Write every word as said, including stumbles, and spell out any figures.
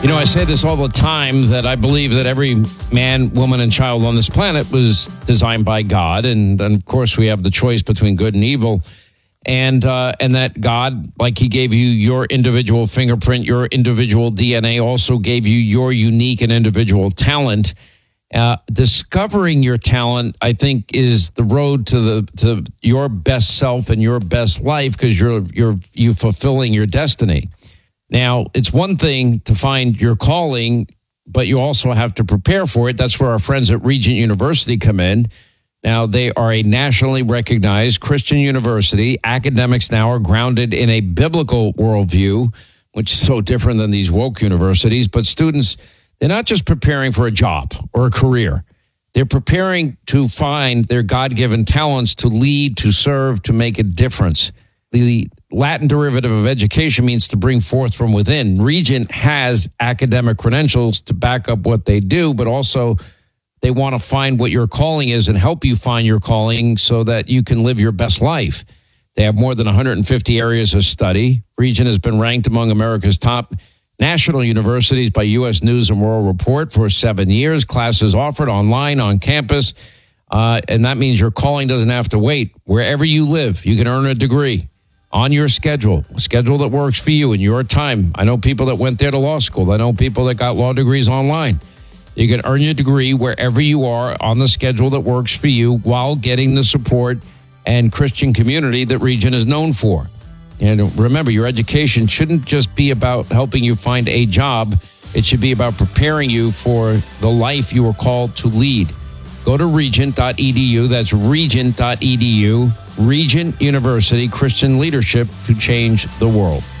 You know, I say this all the time, that I believe that every man, woman, and child on this planet was designed by God. And then, of course, we have the choice between good and evil. And uh, and that God, like he gave you your individual fingerprint, your individual D N A, also gave you your unique and individual talent. Uh, discovering your talent, I think, is the road to the to your best self and your best life, because you're you're you fulfilling your destiny. Now, it's one thing to find your calling, but you also have to prepare for it. That's where our friends at Regent University come in. Now, they are a nationally recognized Christian university. Academics now are grounded in a biblical worldview, which is so different than these woke universities. But students, they're not just preparing for a job or a career. They're preparing to find their God-given talents to lead, to serve, to make a difference. The Latin derivative of education means to bring forth from within. Regent has academic credentials to back up what they do, but also they want to find what your calling is and help you find your calling so that you can live your best life. They have more than one hundred fifty areas of study. Regent has been ranked among America's top national universities by U S News and World Report for seven years. Classes offered online, on campus, uh, and that means your calling doesn't have to wait. Wherever you live, you can earn a degree on your schedule, a schedule that works for you in your time. I know people that went there to law school. I know people that got law degrees online. You can earn your degree wherever you are on the schedule that works for you while getting the support and Christian community that Regent is known for. And remember, your education shouldn't just be about helping you find a job. It should be about preparing you for the life you are called to lead. Go to regent dot e d u. That's regent dot e d u. Regent University, Christian leadership to change the world.